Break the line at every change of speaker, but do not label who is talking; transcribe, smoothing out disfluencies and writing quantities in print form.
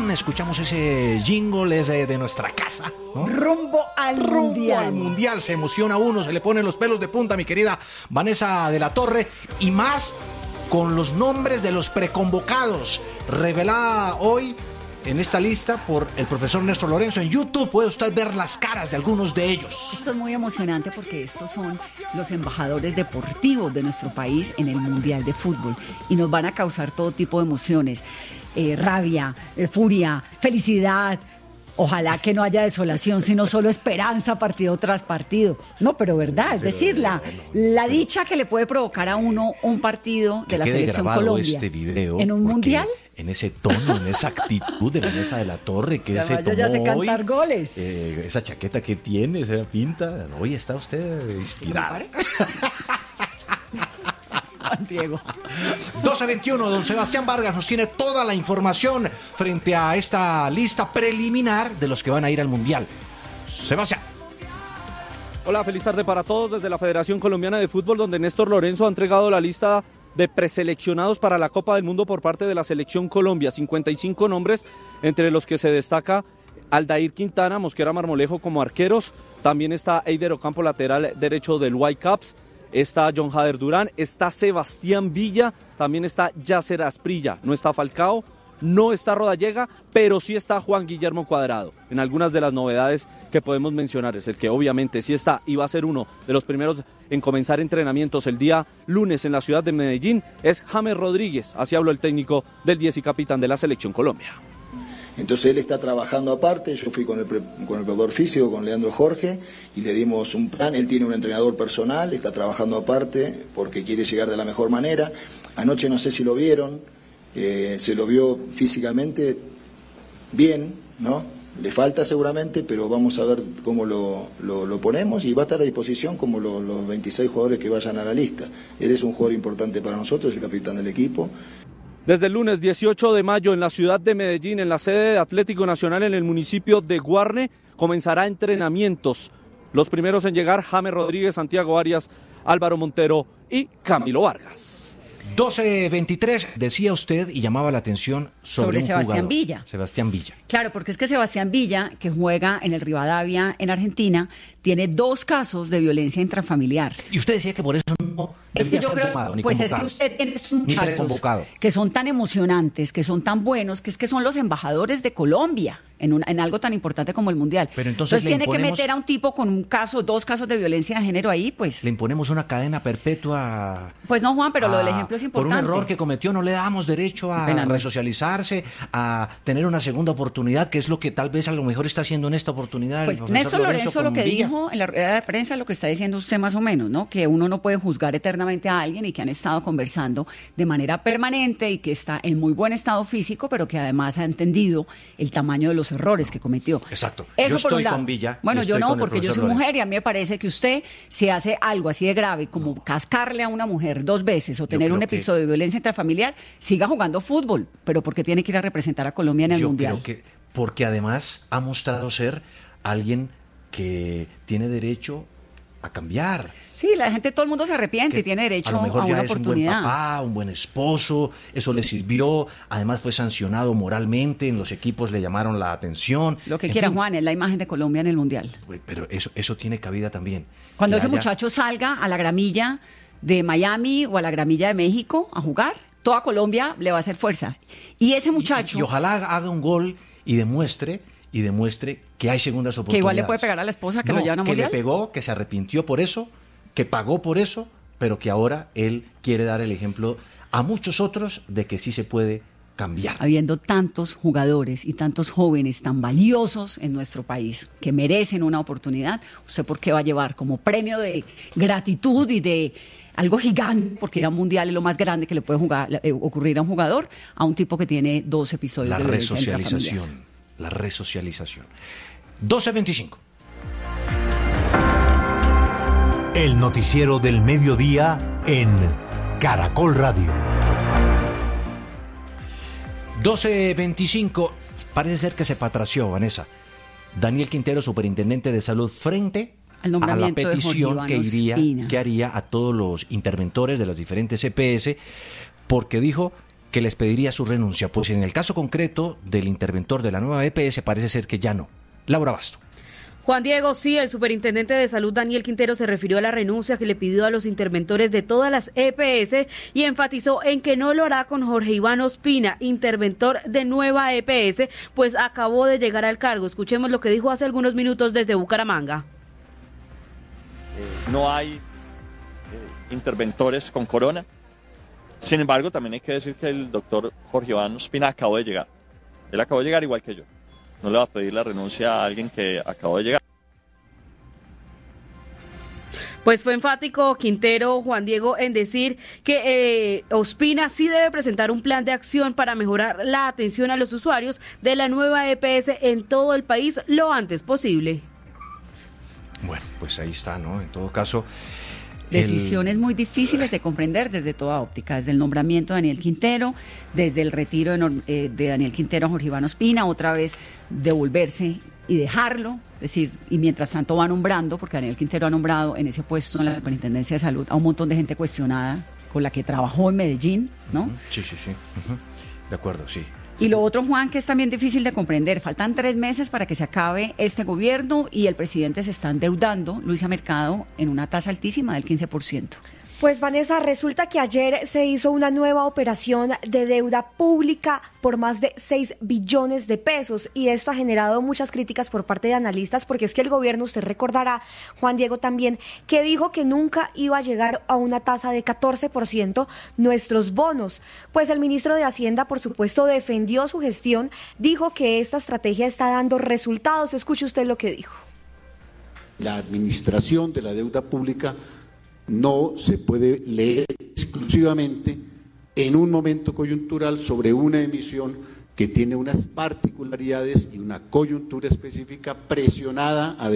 bien, escuchamos ese jingle, ese de nuestra casa, ¿no?
Rumbo al
mundial, se emociona uno, se le ponen los pelos de punta, mi querida Vanessa de la Torre, y más con los nombres de los preconvocados, revelada hoy en esta lista por el profesor Néstor Lorenzo. En YouTube puede usted ver las caras de algunos de ellos.
Esto es muy emocionante porque estos son los embajadores deportivos de nuestro país en el Mundial de Fútbol y nos van a causar todo tipo de emociones, rabia, furia, felicidad. Ojalá que no haya desolación, sino solo esperanza partido tras partido. No, pero verdad, es decir, la dicha que le puede provocar a uno un partido de la selección Colombia
este video
en un mundial.
En ese tono, en esa actitud de Vanessa de la Torre que se tomó
ya sé cantar
hoy,
goles.
Esa chaqueta que tiene, esa pinta, hoy está usted inspirada.
Diego.
12:21, don Sebastián Vargas nos tiene toda la información frente a esta lista preliminar de los que van a ir al Mundial. Sebastián.
Hola, feliz tarde para todos desde la Federación Colombiana de Fútbol, donde Néstor Lorenzo ha entregado la lista de preseleccionados para la Copa del Mundo por parte de la Selección Colombia. 55 nombres, entre los que se destaca Aldair Quintana, Mosquera Marmolejo como arqueros. También está Eider Ocampo, lateral derecho del Whitecaps. Está John Jader Durán, está Sebastián Villa, también está Yasser Asprilla, no está Falcao, no está Rodallega, pero sí está Juan Guillermo Cuadrado. En algunas de las novedades que podemos mencionar es el que obviamente sí está y va a ser uno de los primeros en comenzar entrenamientos el día lunes en la ciudad de Medellín, es James Rodríguez, así habló el técnico del 10 y capitán de la Selección Colombia.
Entonces él está trabajando aparte, yo fui con el preparador físico, con Leandro Jorge, y le dimos un plan. Él tiene un entrenador personal, está trabajando aparte porque quiere llegar de la mejor manera. Anoche no sé si lo vieron, se lo vio físicamente bien, ¿no? Le falta seguramente, pero vamos a ver cómo lo ponemos y va a estar a disposición como los 26 jugadores que vayan a la lista. Él es un jugador importante para nosotros, el capitán del equipo.
Desde el lunes 18 de mayo en la ciudad de Medellín, en la sede de Atlético Nacional en el municipio de Guarne, comenzará entrenamientos. Los primeros en llegar, James Rodríguez, Santiago Arias, Álvaro Montero y Camilo Vargas.
12:23, decía usted y llamaba la atención sobre
Sebastián
jugador.
Villa.
Sebastián Villa.
Claro, porque es que Sebastián Villa, que juega en el Rivadavia en Argentina, tiene 2 casos de violencia intrafamiliar.
Y usted decía que por eso no
Es que
debía
yo
ser
creo,
llamado, ni
pues es que
convocado.
usted tiene estos
Ni
muchachos
preconvocado.
que son tan emocionantes, que son tan buenos, que son los embajadores de Colombia en algo tan importante como el Mundial.
Pero entonces le
tiene que
imponemos-
meter a un tipo con 2 casos de violencia de género ahí, pues...
Le imponemos una cadena perpetua.
Pues no, Juan, pero lo del ejemplo es importante.
Por un error que cometió no le damos derecho a
Pena, no.
resocializarse, a tener una segunda oportunidad, que es lo que tal vez a lo mejor está haciendo en esta oportunidad.
Pues
el profesor
Néstor Lorenzo lo
con
que
Villa.
dijo en la rueda de prensa, lo que está diciendo usted más o menos, ¿no? Que uno no puede juzgar eternamente a alguien y que han estado conversando de manera permanente y que está en muy buen estado físico, pero que además ha entendido el tamaño de los errores que cometió.
Exacto.
Eso
Yo
por un
estoy
lado.
con Villa.
Bueno, yo
estoy
no,
con el
porque yo
profesor
soy
Lorenzo.
mujer y a mí me parece que usted, si hace algo así de grave como cascarle a una mujer 2 veces o tener
creo
un
que-
episodio de violencia intrafamiliar, siga jugando fútbol, pero porque tiene que ir a representar a Colombia en el
Yo
Mundial.
creo que porque además ha mostrado ser alguien que tiene derecho a cambiar.
Sí, la gente, todo el mundo se arrepiente
Que
y tiene derecho
a lo mejor
a
ya
una
es
oportunidad.
un buen papá, un buen esposo, eso le sirvió, además fue sancionado moralmente, en los equipos le llamaron la atención.
Lo que
En
quiera
fin,
Juan, es la imagen de Colombia en el Mundial.
pero eso tiene cabida también.
Cuando
Que
ese
haya-
muchacho salga a la gramilla de Miami o a la gramilla de México a jugar, toda Colombia le va a hacer fuerza. Y ese muchacho,
Y ojalá haga un gol y demuestre que hay segundas oportunidades.
que igual le puede pegar a la esposa que lo llevan a
que
Mundial.
le pegó, que se arrepintió por eso, que pagó por eso, pero que ahora él quiere dar el ejemplo a muchos otros de que sí se puede cambiar.
Habiendo tantos jugadores y tantos jóvenes tan valiosos en nuestro país que merecen una oportunidad, ¿usted por qué va a llevar como premio de gratitud y de algo gigante, porque ir a un mundial es lo más grande que le puede ocurrir a un jugador, a un tipo que tiene 2 episodios
La
de violencia intrafamiliar?
resocialización. La resocialización. 12:25.
El noticiero del mediodía en Caracol Radio.
12:25. Parece ser que se patració, Vanessa. Daniel Quintero, superintendente de salud, frente
Al
a la
nombramiento de Jorge
petición
Iván Ospina.
que haría a todos los interventores de las diferentes EPS, porque dijo que les pediría su renuncia, pues en el caso concreto del interventor de la nueva EPS parece ser que ya no. Laura Basto.
Juan Diego, sí, el superintendente de salud Daniel Quintero se refirió a la renuncia que le pidió a los interventores de todas las EPS y enfatizó en que no lo hará con Jorge Iván Ospina, interventor de nueva EPS, pues acabó de llegar al cargo. Escuchemos lo que dijo hace algunos minutos desde Bucaramanga.
No hay interventores con corona. Sin embargo, también hay que decir que el doctor Jorge Iván Ospina acabó de llegar. Él acabó de llegar igual que yo. No le va a pedir la renuncia a alguien que acabó de llegar.
Pues fue enfático Quintero, Juan Diego, en decir que Ospina sí debe presentar un plan de acción para mejorar la atención a los usuarios de la nueva EPS en todo el país lo antes posible.
Bueno, pues ahí está, ¿no? En todo caso...
Decisiones muy difíciles de comprender desde toda óptica, desde el nombramiento de Daniel Quintero, desde el retiro de Daniel Quintero a Jorge Iván Ospina, otra vez devolverse y dejarlo, es decir, y mientras tanto va nombrando, porque Daniel Quintero ha nombrado en ese puesto en la Superintendencia de Salud a un montón de gente cuestionada con la que trabajó en Medellín, ¿no?
Sí. De acuerdo, sí.
Y lo otro, Juan, que es también difícil de comprender, faltan 3 meses para que se acabe este gobierno y el presidente se está endeudando, Luisa Mercado, en una tasa altísima del 15%.
Pues Vanessa, resulta que ayer se hizo una nueva operación de deuda pública por más de 6 billones de pesos y esto ha generado muchas críticas por parte de analistas porque es que el gobierno, usted recordará, Juan Diego también, que dijo que nunca iba a llegar a una tasa de 14% nuestros bonos. Pues el ministro de Hacienda, por supuesto, defendió su gestión, dijo que esta estrategia está dando resultados. Escuche usted lo que dijo.
La administración de la deuda pública no se puede leer exclusivamente en un momento coyuntural sobre una emisión que tiene unas particularidades y una coyuntura específica presionada a